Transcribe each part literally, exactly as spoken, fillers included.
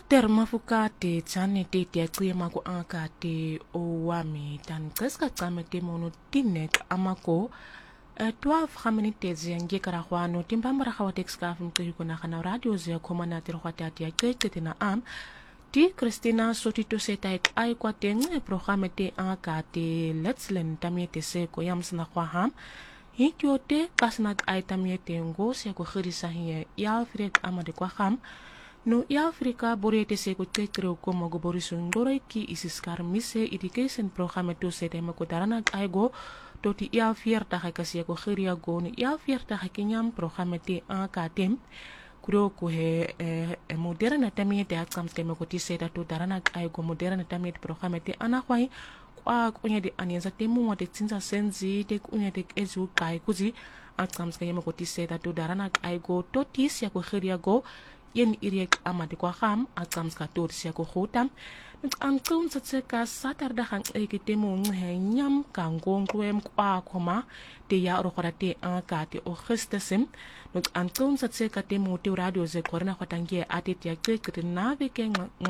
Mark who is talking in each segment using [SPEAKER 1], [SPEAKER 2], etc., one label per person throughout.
[SPEAKER 1] Termafuka te tane te te akria mako anka te o wami tan kreska kame te mono tinek amako twelve minute ziange karahwano timbambara hawatek skafum ke yukona kana radio zia komana te rohata te akete na am ti Christina sotito seta ek ai kwa te nge programe te anka te let's learn tamie te se ko yams na kwaham hikyo te kasnak ai tamie te ngo se ko khirisa hiye ya frek amade kwaham no ya Afrika borete se ko te creo como go borisun dore ki isiskar mise education programme to se te mako darana aigo to ti ya fierta ha kasi ko khiria go ni ya fierta ha kenyam programme te akatem kuro ko he e moderna tamie te akam te mako ti se to darana aigo moderna tamie programme te ana kwai kwa kunya de anianza temu wa te tsinza senzi te kunya te ezu kai kuzi akam ska yema ko ti se to darana aigo to ti sia ko khiria go yen iriek amade kwa kham akam ska tor sia ko khotam nut ankum satseka satarda hang ekitemo nge nyam kangong kwem kwa khoma te ya ro khorate akate o khistesem nut ankum satseka temo te radio ze korna khotangie atet ya kekre na veke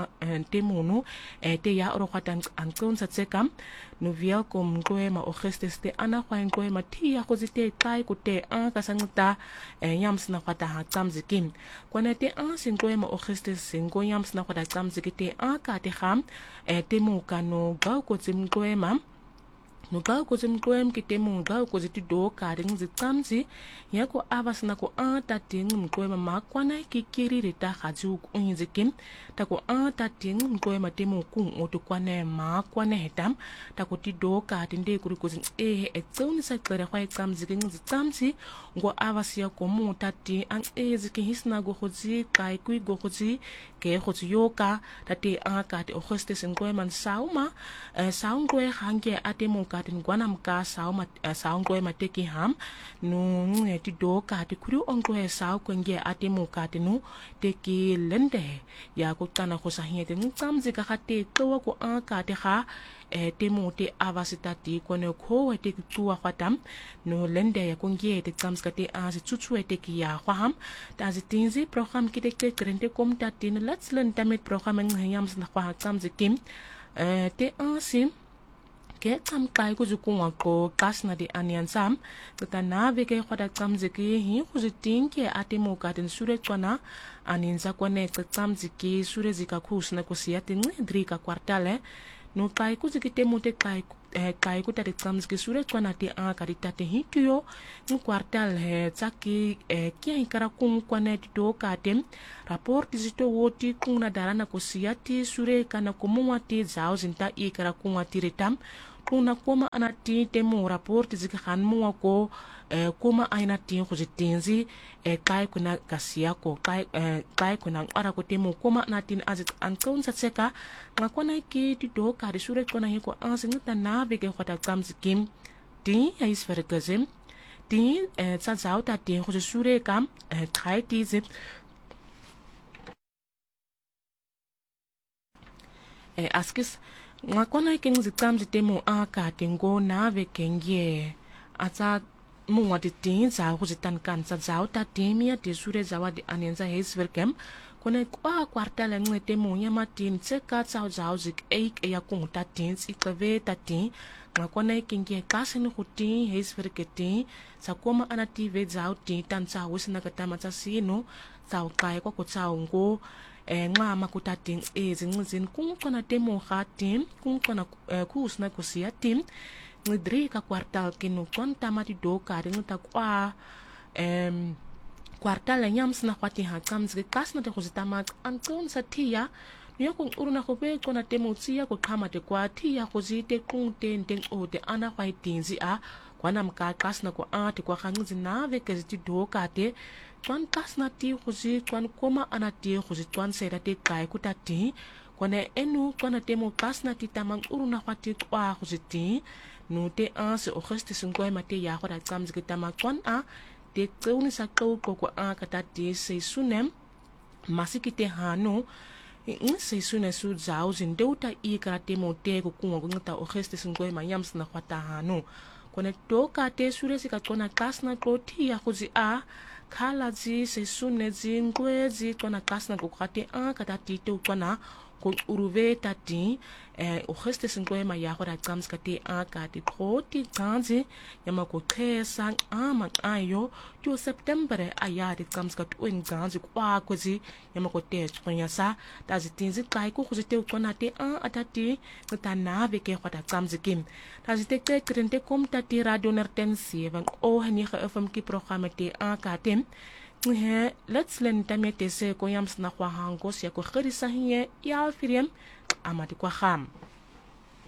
[SPEAKER 1] temo no te ya ro khotan ankum satseka no welkom kwema o khistes te ana khwaen kwema ti ya khozite kai kute aka sangta nyam sna khata ha tsamzikim kwana te sin kwema o khistes sin ko yam sna khata tsamzikite aka te kham e temo kano ga ko tsim kwema no ga ko tsim kwem ki temo ga ko ziti do ka ring zitsamzi yako avas na ko ata ting kwema makwana ki kirire ta khaju unyizikim ta ko ata ting kwema temo ku oto kwane makwane hetam ta ko ti do ka tinde kuri ko zin e e tsoni sa klere kwa examzi king zitsamzi ngo avas ya ko mu tati an e ziki hisna go khozi kai kui go khozi ke khozi yoka tati aka te o khoste sin kwema sauma saung kwe hange atemo ka tin gwanam ka sauma saung kwe mateki ham no ti do ka ti kuri on kwe sau kwenge atemo ka tinu te ki lende ya ko kana ko sahiye te tsamzi ka khate to ko aka te kha e temo te avasitati ko ne ko te tuwa khatam no lende ya kongie te tsamska te a se tsutsu te ki ya kham ta zi tinzi program ki te ke krente kom ta tin let's learn tamet program ngayam sna kwa tsamzi kim e te ansim ke tam kai ko zuku wa ko kasna de anian sam ta na ve ke khoda tam ziki hi ko zitin ke atemo ka den sure tswana anin za ko ne tam ziki sure zika khusna ko sia tin dri ka kwartale no kai ko ziki temo te kai kai ko ta de tam ziki sure tswana te a ka rita te hituyo no kwartal he tsaki ke hi kara kum ko ne to ka tem rapport zito woti kuna darana ko sia ti sure kana ko mo wati zao zinta i kara kum wati retam kuna koma anati temo rapport zika khan mo ko eh, koma aina tin ko zitinzi eh, kai kuna kasia ko kai eh, kai kuna ara ko temo koma natin azit ankon satseka ngakona ki ti do ka ri sure kona hi ko ansingta na be ke khota kamzikim ti is vergazem ti eh, sa zau ta ti ko sure kam eh, kai ti zip eh, askis ngakona king zitam zitemo aka tengo na ve kengie ata mo wati tin za ko zitan kan sa zao ta temia te sure zawa de anenza hes welcome kone kwa kwartala ngete mo nyama tin tse ka zao zao zik eik e ya kung ta tin si kave ta tin ngakona kengie kasen ko tin hes welkete sa koma anati ve zao tin tan sa wisna ka tama sa sino zao kai ko ko zao ngo nga makutating e zingzin kung kana temo khatim kung kana kusna kusia tim ngidri ka kwartal kinu konta mati do ka ring ta kwa em kwartal nyam sna kwati ha kams ke kasna te khuzitama ankon satia niyo kung uruna ko be kona temo tsia ko kama te kwa tia khuzite kung ten ten o te ana kwai tinzi a kwana mka kasna ko ati kwa khangzina ve ke ti do ka te tuan kasna ti khuzi tuan koma anati khuzi tuan sera te kai kutati kone enu kona temo kasna ti tamang uruna kwati kwa khuzi ti no te anse o khiste sungoi mate ya khora tsamz ke tamang tuan a te tuni sa ko ko a kata ti se sunem masikite hano in se sunem su zao zin deuta i kara temo te ko kunga ngata o khiste sungoi ma yams na khwata hano kone to ka te sure sika kona kasna ko ti ya khuzi a khalazi sesunezi ngwezi xona qasna kokate a katati te xona ko uruve tati eh Augustus ngwema ya go ra tsams ka te a ka ti khoti tsanzi yama ko khesa ama ayo to September aya ri tsams ka twin tsanzi kwa kwezi yama ko te tsonya sa tazitinzi kai ko khuzite xona te a atati ta nave ke khota tsamzi kim tazite te krente kom tati radio nertensi van o hani ge F M ki programme te a ka tem he let's learn tamete se ko yams na kwa hangos ya ko khirisa hiye ya firiem amati kwa kham